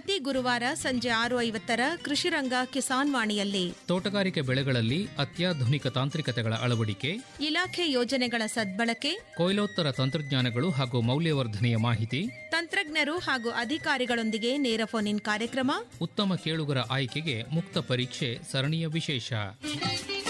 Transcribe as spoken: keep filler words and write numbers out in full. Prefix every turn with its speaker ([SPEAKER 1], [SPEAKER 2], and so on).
[SPEAKER 1] ಪ್ರತಿ ಗುರುವಾರ ಸಂಜೆ ಆರು ಐವತ್ತರ ಕೃಷಿರಂಗ ಕಿಸಾನ್ ವಾಣಿಯಲ್ಲಿ
[SPEAKER 2] ತೋಟಗಾರಿಕೆ ಬೆಳೆಗಳಲ್ಲಿ ಅತ್ಯಾಧುನಿಕ ತಾಂತ್ರಿಕತೆಗಳ ಅಳವಡಿಕೆ,
[SPEAKER 1] ಇಲಾಖೆ ಯೋಜನೆಗಳ ಸದ್ಬಳಕೆ,
[SPEAKER 2] ಕೊಯ್ಲೋತ್ತರ ತಂತ್ರಜ್ಞಾನಗಳು ಹಾಗೂ ಮೌಲ್ಯವರ್ಧನೆಯ ಮಾಹಿತಿ,
[SPEAKER 1] ತಂತ್ರಜ್ಞರು ಹಾಗೂ ಅಧಿಕಾರಿಗಳೊಂದಿಗೆ ನೇರ ಫೋನ್ ಇನ್ ಕಾರ್ಯಕ್ರಮ,
[SPEAKER 2] ಉತ್ತಮ ಕೇಳುಗರ ಆಯ್ಕೆಗೆ ಮುಕ್ತ ಪರೀಕ್ಷೆ ಸರಣಿಯ ವಿಶೇಷ.